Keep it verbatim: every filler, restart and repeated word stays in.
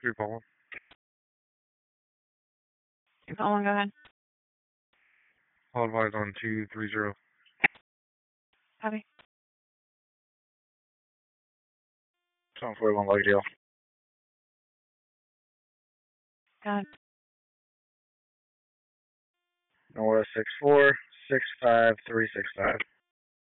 Three Paul. Oh, go ahead. All advise on two three zero. Copy. seven forty-one Lagdale. Go ahead. North six four six five three six five.